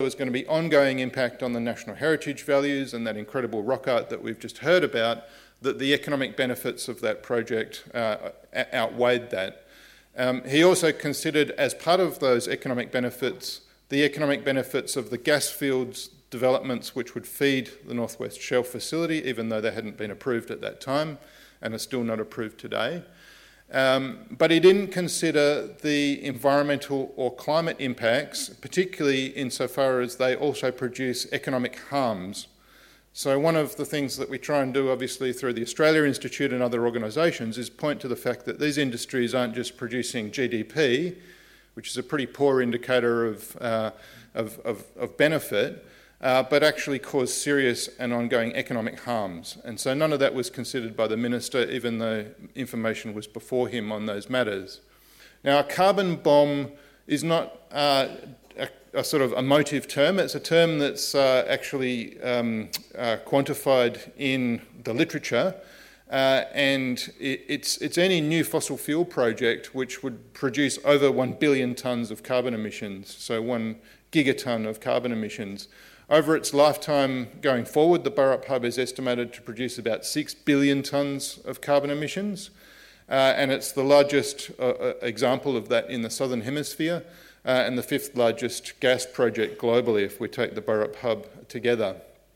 There was going to be ongoing impact on the national heritage values and that incredible rock art that we've just heard about, that the economic benefits of that project outweighed that. He also considered, as part of those economic benefits, the economic benefits of the gas fields developments which would feed the North West Shelf facility, even though they hadn't been approved at that time and are still not approved today. But he didn't consider the environmental or climate impacts, particularly insofar as they also produce economic harms. So one of the things that we try and do, obviously, through the Australia Institute and other organisations is point to the fact that these industries aren't just producing GDP, which is a pretty poor indicator of benefit, but actually cause serious and ongoing economic harms. And so none of that was considered by the Minister, even though information was before him on those matters. Now, a carbon bomb is not a sort of emotive term. It's a term that's actually quantified in the literature, and it's any new fossil fuel project which would produce over 1 billion tonnes of carbon emissions, so 1 gigatonne of carbon emissions. Over its lifetime going forward, the Burrup Hub is estimated to produce about 6 billion tonnes of carbon emissions, and it's the largest example of that in the Southern Hemisphere, and the 5th largest gas project globally if we take the Burrup Hub together.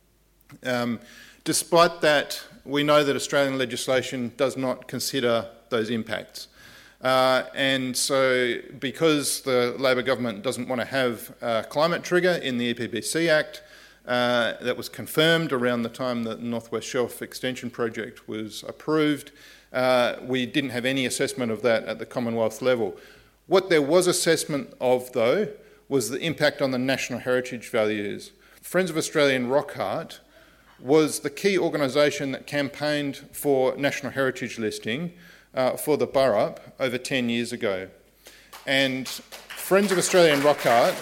Despite that, we know that Australian legislation does not consider those impacts. And so because the Labor government doesn't want to have a climate trigger in the EPBC Act, that was confirmed around the time that the North West Shelf Extension Project was approved, we didn't have any assessment of that at the Commonwealth level. What there was assessment of, though, was the impact on the national heritage values. Friends of Australian Rock Art was the key organisation that campaigned for national heritage listing for the Burrup over 10 years ago. And Friends of Australian Rock Art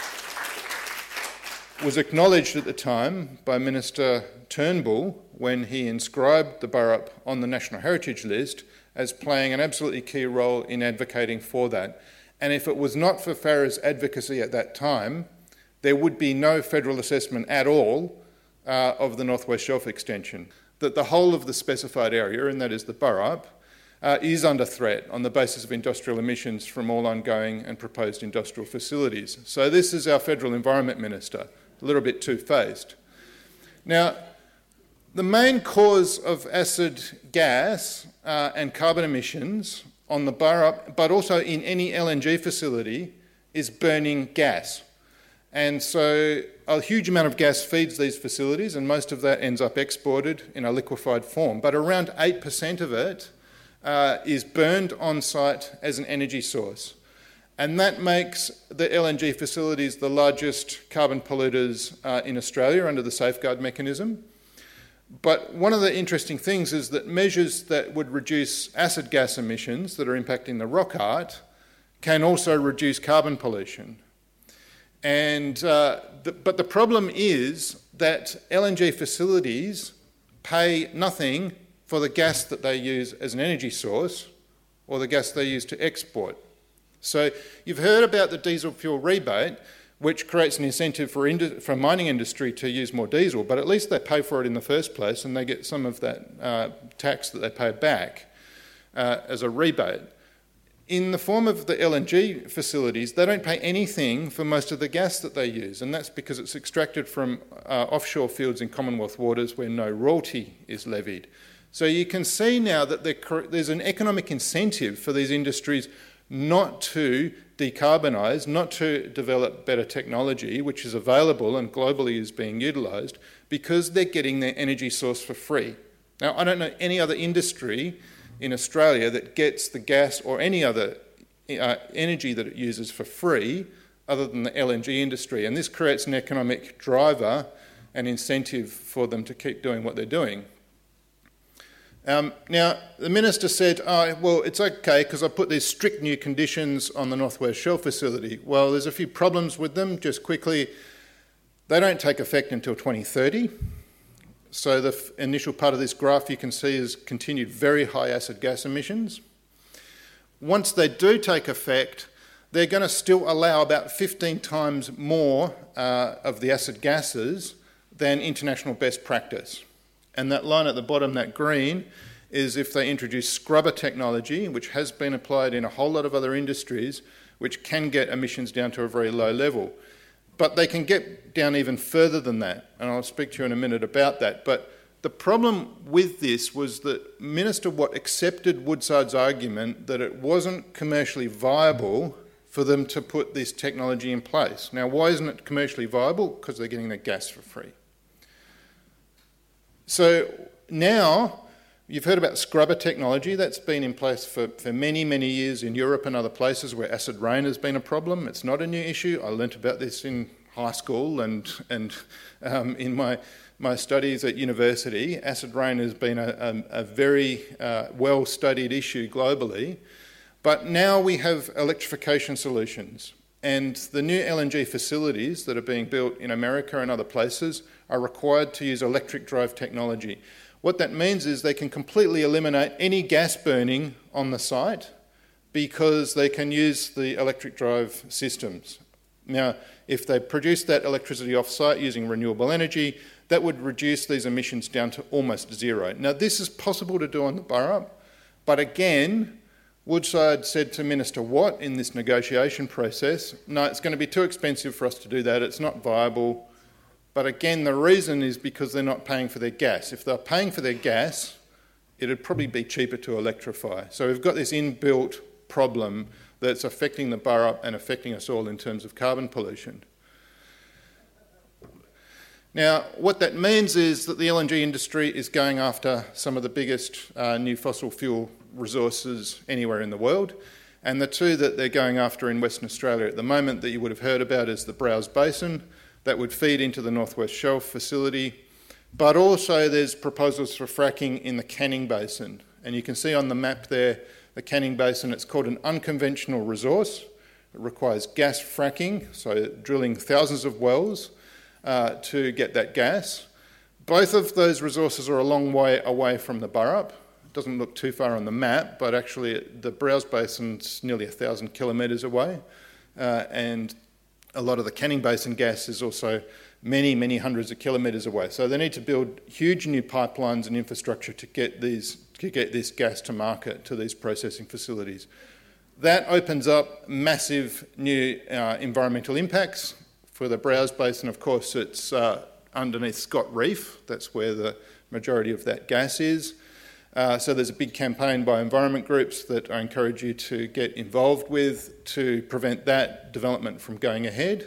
was acknowledged at the time by Minister Turnbull when he inscribed the Burrup on the National Heritage List as playing an absolutely key role in advocating for that. And if it was not for FARA's advocacy at that time, there would be no federal assessment at all of the North West Shelf extension. That the whole of the specified area, and that is the Burrup, is under threat on the basis of industrial emissions from all ongoing and proposed industrial facilities. So this is our Federal Environment Minister, a little bit two-faced. Now, the main cause of acid gas and carbon emissions on the Burrup, but also in any LNG facility, is burning gas. And so a huge amount of gas feeds these facilities, and most of that ends up exported in a liquefied form. But around 8% of it is burned on site as an energy source. And that makes the LNG facilities the largest carbon polluters in Australia under the safeguard mechanism. But one of the interesting things is that measures that would reduce acid gas emissions that are impacting the rock art can also reduce carbon pollution. And but the problem is that LNG facilities pay nothing for the gas that they use as an energy source or the gas they use to export. So you've heard about the diesel fuel rebate, which creates an incentive for mining industry to use more diesel, but at least they pay for it in the first place and they get some of that tax that they pay back as a rebate. In the form of the LNG facilities, they don't pay anything for most of the gas that they use, and that's because it's extracted from offshore fields in Commonwealth waters where no royalty is levied. So you can see now that there's an economic incentive for these industries not to decarbonise, not to develop better technology, which is available and globally is being utilised, because they're getting their energy source for free. Now, I don't know any other industry in Australia that gets the gas or any other energy that it uses for free other than the LNG industry. And this creates an economic driver and incentive for them to keep doing what they're doing. Now, the Minister said, well, it's okay because I put these strict new conditions on the North West Shelf facility. Well, there's a few problems with them. Just quickly, they don't take effect until 2030. So the initial part of this graph you can see is continued very high acid gas emissions. Once they do take effect, they're going to still allow about 15 times more of the acid gases than international best practice. And that line at the bottom, that green, is if they introduce scrubber technology, which has been applied in a whole lot of other industries, which can get emissions down to a very low level. But they can get down even further than that, and I'll speak to you in a minute about that. But the problem with this was that Minister Watt accepted Woodside's argument that it wasn't commercially viable for them to put this technology in place. Now, why isn't it commercially viable? Because they're getting the gas for free. So now, you've heard about scrubber technology. That's been in place for many, many years in Europe and other places where acid rain has been a problem. It's not a new issue. I learnt about this in high school and in my studies at university. Acid rain has been a very well-studied issue globally. But now we have electrification solutions. And the new LNG facilities that are being built in America and other places are required to use electric drive technology. What that means is they can completely eliminate any gas burning on the site because they can use the electric drive systems. Now, if they produce that electricity off-site using renewable energy, that would reduce these emissions down to almost zero. Now, this is possible to do on the Burrup, but again, Woodside said to Minister Watt in this negotiation process, no, it's going to be too expensive for us to do that, it's not viable. But again, the reason is because they're not paying for their gas. If they're paying for their gas, it'd probably be cheaper to electrify. So we've got this inbuilt problem that's affecting the Burrup and affecting us all in terms of carbon pollution. Now, what that means is that the LNG industry is going after some of the biggest new fossil fuel resources anywhere in the world. And the two that they're going after in Western Australia at the moment that you would have heard about is the Browse Basin. That would feed into the North West Shelf facility. But also there's proposals for fracking in the Canning Basin. And you can see on the map there, the Canning Basin, it's called an unconventional resource. It requires gas fracking, so drilling thousands of wells to get that gas. Both of those resources are a long way away from the Burrup. It doesn't look too far on the map, but actually the Browse Basin's nearly 1,000 kilometres away. And a lot of the Canning Basin gas is also many, many hundreds of kilometres away. So they need to build huge new pipelines and infrastructure to get this gas to market, to these processing facilities. That opens up massive new environmental impacts. For the Browse Basin, of course, it's underneath Scott Reef. That's where the majority of that gas is. So there's a big campaign by environment groups that I encourage you to get involved with to prevent that development from going ahead.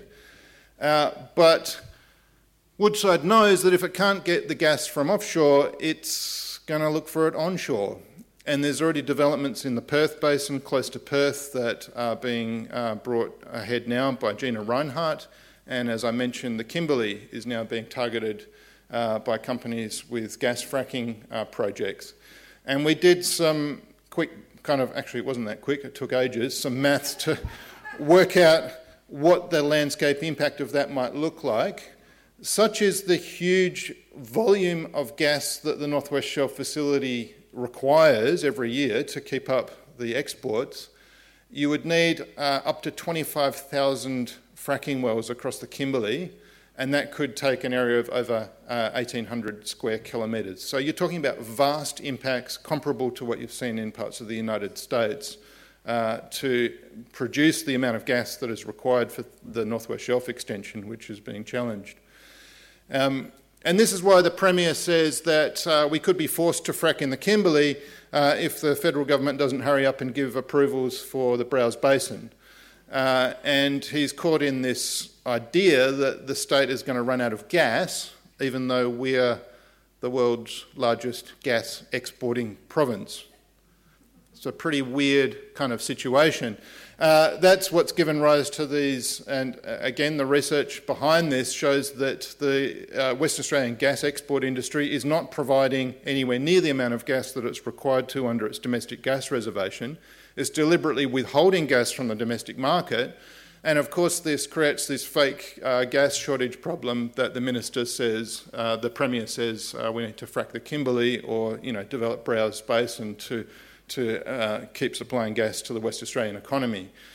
But Woodside knows that if it can't get the gas from offshore, it's going to look for it onshore. And there's already developments in the Perth Basin, close to Perth, that are being brought ahead now by Gina Rinehart. And as I mentioned, the Kimberley is now being targeted by companies with gas fracking projects. And we did some quick, actually it wasn't that quick, it took ages, some maths to work out what the landscape impact of that might look like. Such is the huge volume of gas that the North West Shelf facility requires every year to keep up the exports, you would need up to 25,000 fracking wells across the Kimberley, and that could take an area of over 1,800 square kilometres. So you're talking about vast impacts comparable to what you've seen in parts of the United States to produce the amount of gas that is required for the North West Shelf extension, which is being challenged. And this is why the Premier says that we could be forced to frack in the Kimberley if the federal government doesn't hurry up and give approvals for the Browse Basin. And he's caught in this idea that the state is going to run out of gas, even though we're the world's largest gas exporting province. It's a pretty weird kind of situation. That's what's given rise to these, and again, the research behind this shows that the West Australian gas export industry is not providing anywhere near the amount of gas that it's required to under its domestic gas reservation. It's deliberately withholding gas from the domestic market, and of course this creates this fake gas shortage problem that the Minister says, the Premier says, we need to frack the Kimberley or develop Browse Basin to keep supplying gas to the West Australian economy.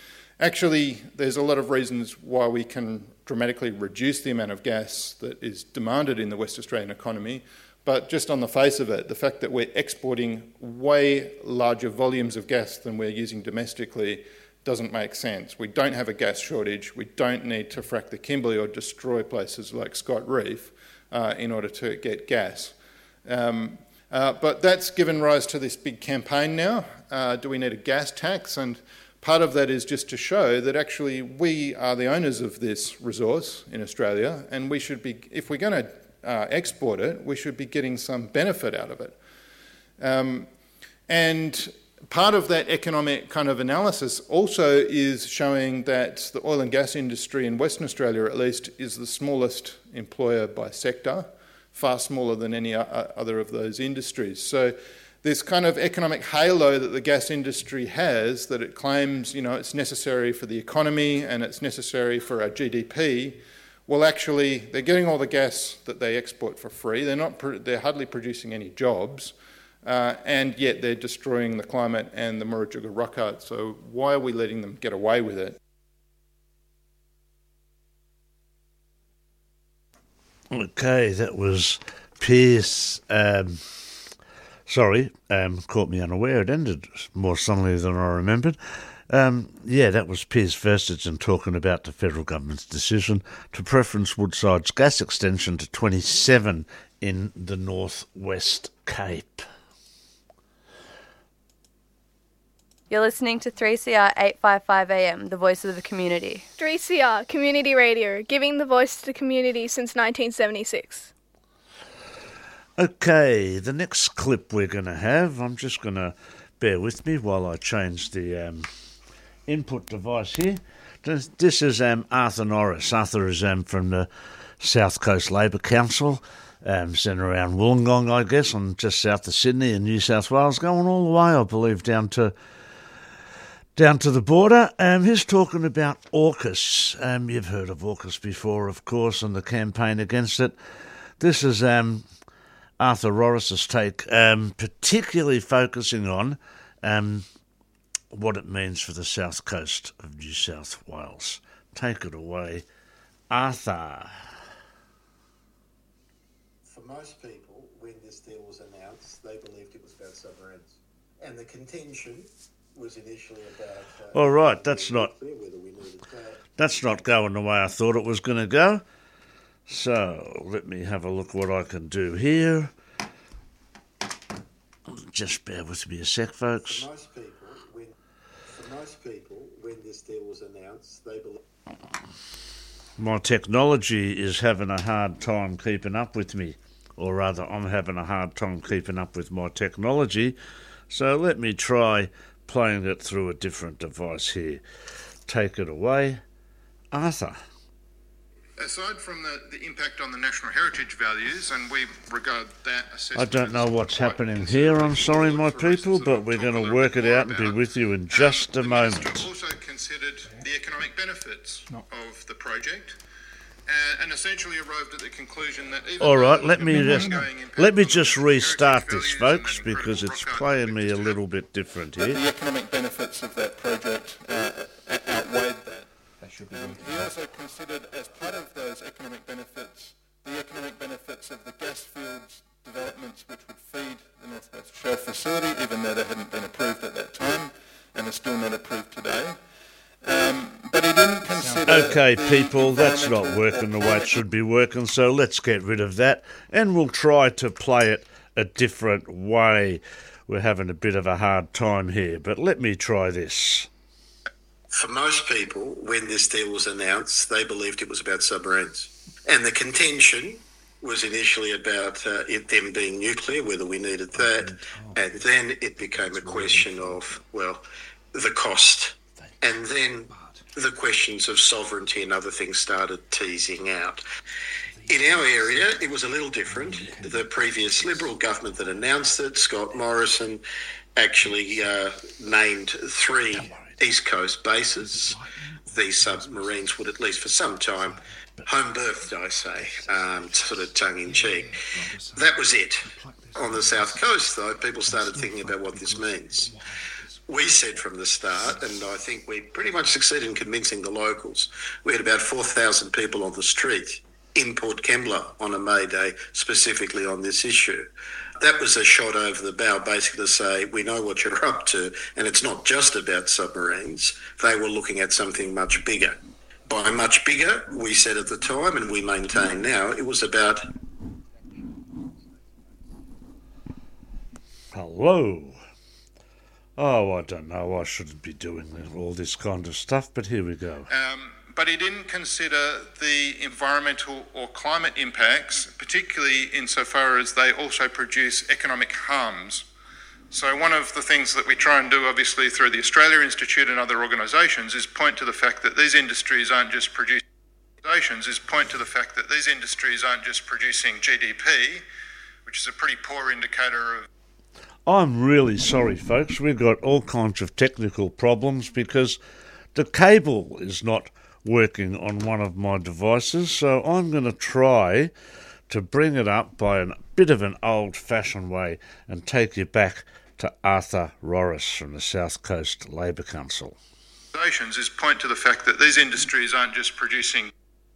Actually, there's a lot of reasons why we can dramatically reduce the amount of gas that is demanded in the West Australian economy, but just on the face of it, the fact that we're exporting way larger volumes of gas than we're using domestically doesn't make sense. We don't have a gas shortage. We don't need to frack the Kimberley or destroy places like Scott Reef in order to get gas. But that's given rise to this big campaign now. Do we need a gas tax? And part of that is just to show that actually we are the owners of this resource in Australia, and we should be, if we're going to export it, we should be getting some benefit out of it. And part of that economic kind of analysis also is showing that the oil and gas industry in Western Australia, at least, is the smallest employer by sector, far smaller than any other of those industries. So this kind of economic halo that the gas industry has, that it claims, it's necessary for the economy and it's necessary for our GDP, well, actually, they're getting all the gas that they export for free. They're hardly producing any jobs, and yet they're destroying the climate and the Murujuga rock art. So why are we letting them get away with it? Okay, that was Piers. Caught me unaware. It ended more suddenly than I remembered. That was Piers Versteegen talking about the federal government's decision to preference Woodside's gas extension to 27 in the North West Cape. You're listening to 3CR 855 AM, the voice of the community. 3CR, community radio, giving the voice to the community since 1976. Okay, the next clip we're going to have, I'm just going to bear with me while I change the input device here. This is Arthur Norris. Arthur is from the South Coast Labour Council, centred around Wollongong, I guess, and just south of Sydney in New South Wales, going all the way, I believe, down to the border. He's talking about AUKUS. You've heard of AUKUS before, of course, and the campaign against it. This is Arthur Norris's take, particularly focusing on what it means for the south coast of New South Wales. Take it away, Arthur. For most people, when this deal was announced, they believed it was about submarines. And the contention was initially about... All right, that's not going the way I thought it was going to go. So, let me have a look what I can do here. Just bear with me a sec, folks. For most people, when this deal was announced, they believed... My technology is having a hard time keeping up with me. Or rather, I'm having a hard time keeping up with my technology. So let me try playing it through a different device here. Take it away, Arthur. Aside from the impact on the national heritage values, and we regard that assessment... I don't know what's happening here, I'm sorry, my people, but we're going to work it out and be with you in just a moment. The Minister also considered the economic benefits of the project, and essentially arrived at the conclusion that... All right, let me just restart this, folks, because it's playing me a little bit different here. The economic benefits of that project outweighed that. He also considered, as part of those economic benefits, the economic benefits of the gas fields developments which would feed the North West Shelf facility, even though they hadn't been approved at that time and are still not approved today. But he didn't consider... Okay, people, that's not working the way it should be working, so let's get rid of that and we'll try to play it a different way. We're having a bit of a hard time here, but let me try this. For most people, when this deal was announced, they believed it was about submarines. And the contention was initially about them being nuclear, whether we needed that. And then it became a question of, the cost. And then the questions of sovereignty and other things started teasing out. In our area, it was a little different. The previous Liberal government that announced it, Scott Morrison, actually named 3 East Coast bases. These submarines would, at least for some time, home birthed, I say, sort of tongue-in-cheek. That was it. On the South Coast, though, people started thinking about what this means. We said from the start, and I think we pretty much succeeded in convincing the locals, we had about 4,000 people on the street in Port Kembla on a May Day, specifically on this issue. That was a shot over the bow, basically to say, we know what you're up to, and it's not just about submarines. They were looking at something much bigger. By much bigger, we said at the time, and we maintain now, it was about... Hello. Oh, I don't know. I shouldn't be doing all this kind of stuff, but here we go. But he didn't consider the environmental or climate impacts, particularly insofar as they also produce economic harms. So one of the things that we try and do, obviously, through the Australia Institute and other organisations is point to the fact that these industries aren't just producing GDP, which is a pretty poor indicator of... I'm really sorry, folks. We've got all kinds of technical problems because the cable is not working on one of my devices, so I'm going to try to bring it up by a bit of an old-fashioned way and take you back to Arthur Rorris from the South Coast Labor Council. Is point to the fact that these industries aren't just producing...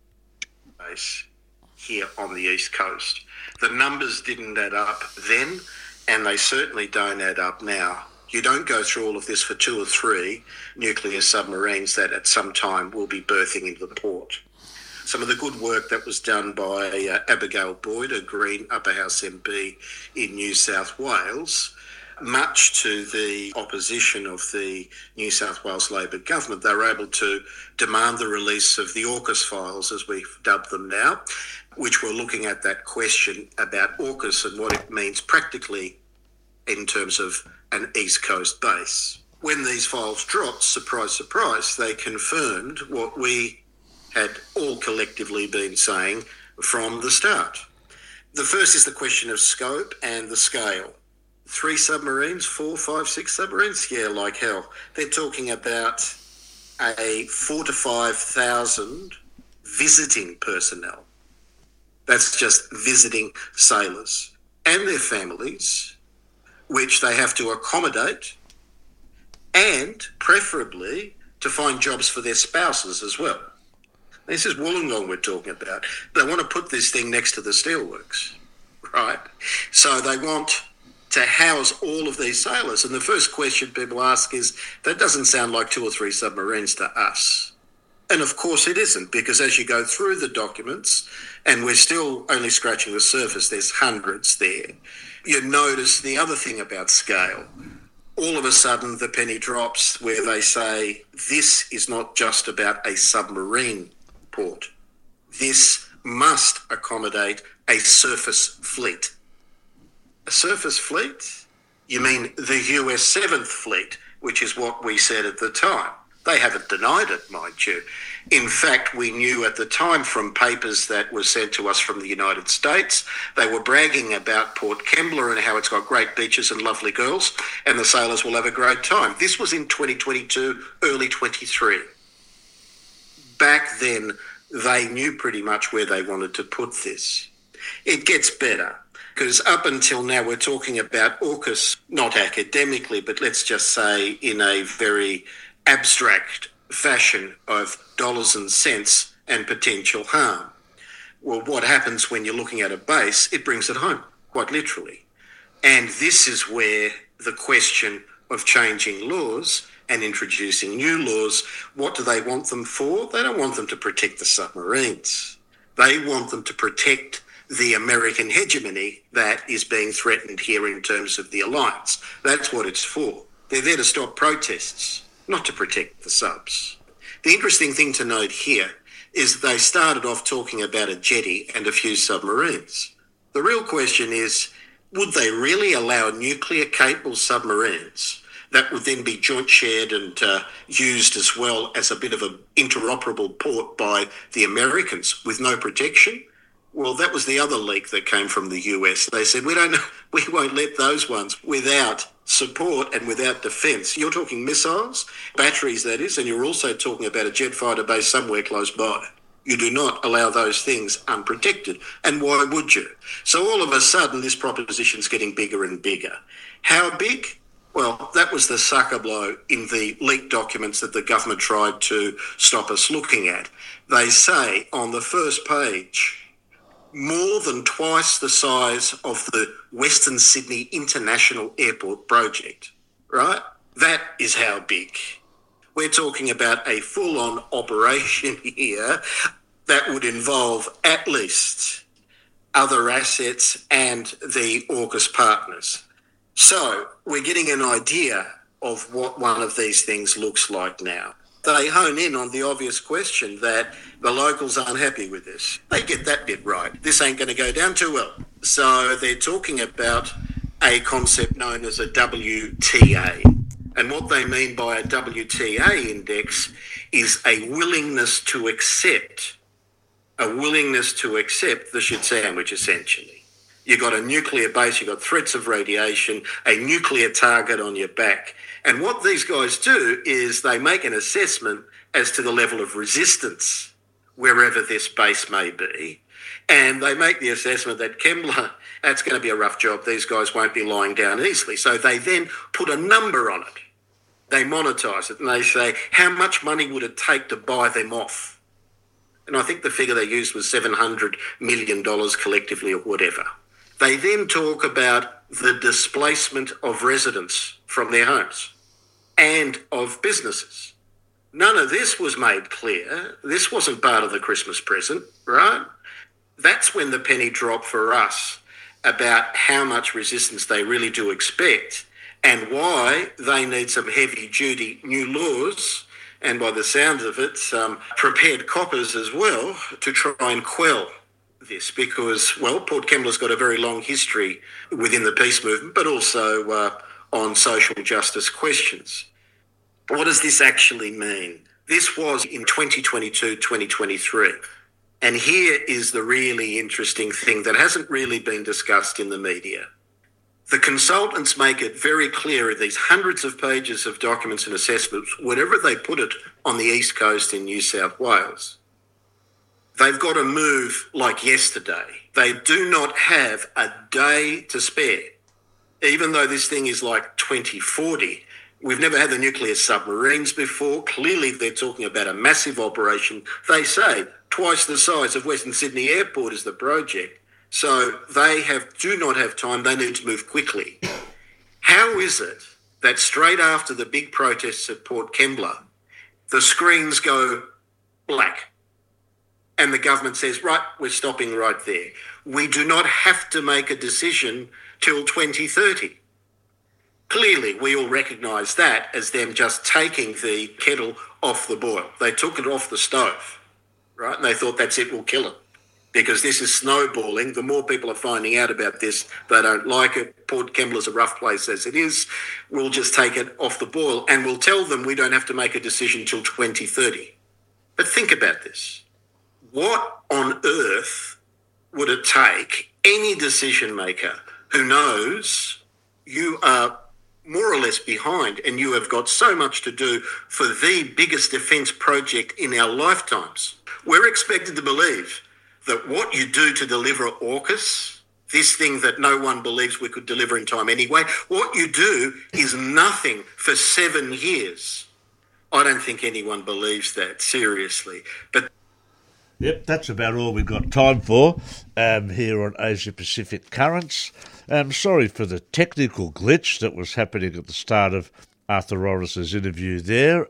here on the East Coast. The numbers didn't add up then, and they certainly don't add up now. You don't go through all of this for 2 or 3 nuclear submarines that at some time will be berthing into the port. Some of the good work that was done by Abigail Boyd, a Green Upper House MP in New South Wales, much to the opposition of the New South Wales Labor government, they were able to demand the release of the AUKUS files, as we've dubbed them now, which were looking at that question about AUKUS and what it means practically in terms of an East Coast base. When these files dropped, surprise, surprise, they confirmed what we had all collectively been saying from the start. The first is the question of scope and the scale. 3 submarines, 4, 5, 6 submarines? Yeah, like hell. They're talking about a 4,000 to 5,000 visiting personnel. That's just visiting sailors and their families, which they have to accommodate and preferably to find jobs for their spouses as well. This is Wollongong we're talking about. They want to put this thing next to the steelworks, right? So they want to house all of these sailors. And the first question people ask is, that doesn't sound like 2 or 3 submarines to us. And of course it isn't, because as you go through the documents, and we're still only scratching the surface, there's hundreds there, you notice the other thing about scale. All of a sudden the penny drops where they say, this is not just about a submarine port. This must accommodate a surface fleet. A surface fleet? You mean the US 7th Fleet, which is what we said at the time. They haven't denied it, mind you. In fact, we knew at the time from papers that were sent to us from the United States, they were bragging about Port Kembla and how it's got great beaches and lovely girls, and the sailors will have a great time. This was in 2022, early 23. Back then, they knew pretty much where they wanted to put this. It gets better, because up until now we're talking about AUKUS, not academically, but let's just say in a very abstract fashion of dollars and cents and potential harm. Well, what happens when you're looking at a base? It brings it home, quite literally. And this is where the question of changing laws and introducing new laws, what do they want them for? They don't want them to protect the submarines. They want them to protect the American hegemony that is being threatened here in terms of the alliance. That's what it's for. They're there to stop protests, not to protect the subs. The interesting thing to note here is they started off talking about a jetty and a few submarines. The real question is, would they really allow nuclear-capable submarines that would then be joint shared and used as well as a bit of an interoperable port by the Americans with no protection? Well, that was the other leak that came from the US. They said, we won't let those ones without support and without defence. You're talking missiles, batteries that is, and you're also talking about a jet fighter base somewhere close by. You do not allow those things unprotected. And why would you? So all of a sudden, this proposition's getting bigger and bigger. How big? Well, that was the sucker blow in the leaked documents that the government tried to stop us looking at. They say on the first page, more than twice the size of the Western Sydney International Airport project, right? That is how big. We're talking about a full-on operation here that would involve at least other assets and the AUKUS partners. So we're getting an idea of what one of these things looks like now. They hone in on the obvious question that the locals aren't happy with this. They get that bit right. This ain't going to go down too well. So they're talking about a concept known as a WTA. And what they mean by a WTA index is a willingness to accept the shit sandwich, essentially. You've got a nuclear base, you've got threats of radiation, a nuclear target on your back. And what these guys do is they make an assessment as to the level of resistance wherever this base may be. And they make the assessment that Kembla, that's going to be a rough job. These guys won't be lying down easily. So they then put a number on it. They monetise it and they say, how much money would it take to buy them off? And I think the figure they used was $700 million collectively or whatever. They then talk about the displacement of residents from their homes and of businesses. None of this was made clear. This wasn't part of the Christmas present, right? That's when the penny dropped for us about how much resistance they really do expect and why they need some heavy-duty new laws and, by the sounds of it, some prepared coppers as well to try and quell this because, well, Port Kembla's got a very long history within the peace movement, but also on social justice questions. What does this actually mean? This was in 2022, 2023. And here is the really interesting thing that hasn't really been discussed in the media. The consultants make it very clear in these hundreds of pages of documents and assessments, wherever they put it on the East Coast in New South Wales, they've got to move like yesterday. They do not have a day to spare. Even though this thing is like 2040, we've never had the nuclear submarines before. Clearly, they're talking about a massive operation. They say twice the size of Western Sydney Airport is the project. So they do not have time. They need to move quickly. How is it that straight after the big protests at Port Kembla, the screens go black and the government says, right, we're stopping right there. We do not have to make a decision till 2030. Clearly, we all recognise that as them just taking the kettle off the boil. They took it off the stove, right? And they thought, that's it, we'll kill it. Because this is snowballing. The more people are finding out about this, they don't like it. Port Kembla's a rough place as it is. We'll just take it off the boil and we'll tell them we don't have to make a decision till 2030. But think about this. What on earth would it take any decision maker who knows you are more or less behind and you have got so much to do for the biggest defence project in our lifetimes? We're expected to believe that what you do to deliver AUKUS, this thing that no one believes we could deliver in time anyway, what you do is nothing for 7 years. I don't think anyone believes that, seriously. But yep, that's about all we've got time for here on Asia Pacific Currents. Sorry for the technical glitch that was happening at the start of Arthur Orris's interview there.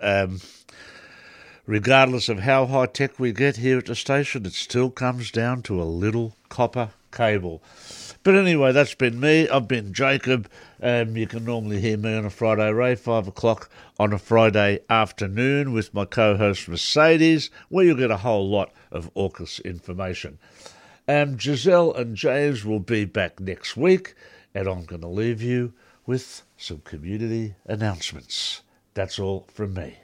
Regardless of how high-tech we get here at the station, it still comes down to a little copper cable. But anyway, that's been me. I've been Jacob. You can normally hear me on a Friday, Ray, 5 o'clock on a Friday afternoon with my co-host Mercedes, where you'll get a whole lot of AUKUS information. Giselle and James will be back next week, and I'm going to leave you with some community announcements. That's all from me.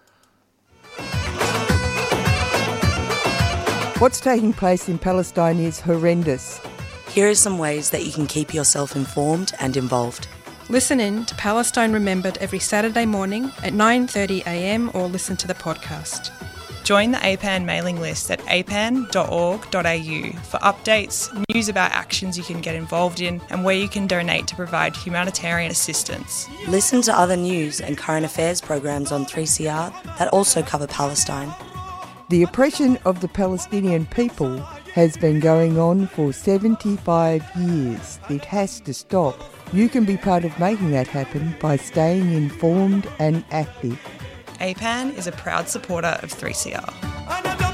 What's taking place in Palestine is horrendous. Here are some ways that you can keep yourself informed and involved. Listen in to Palestine Remembered every Saturday morning at 9:30 a.m. or listen to the podcast. Join the APAN mailing list at apan.org.au for updates, news about actions you can get involved in, and where you can donate to provide humanitarian assistance. Listen to other news and current affairs programs on 3CR that also cover Palestine. The oppression of the Palestinian people has been going on for 75 years. It has to stop. You can be part of making that happen by staying informed and active. APAN is a proud supporter of 3CR.